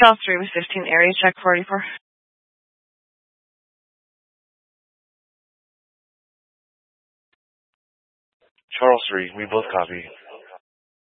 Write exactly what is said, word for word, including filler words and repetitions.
Charles three with fifteen, area check forty-four. Charles three, we both copy.